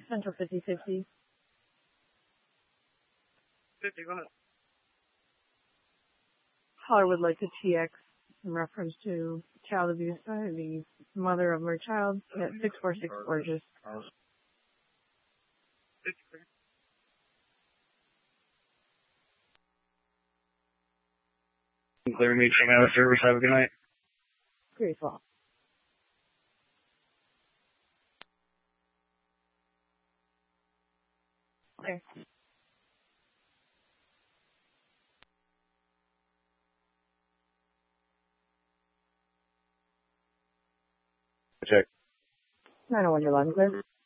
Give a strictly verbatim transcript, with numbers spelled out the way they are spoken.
Central fifty fifty. fifty, go ahead. Caller would like to T X in reference to child abuse by the mother of her child at six four six Borges. Clear me, check out service. Have a good night. Grateful. Okay. Check. nine oh one, your line clear.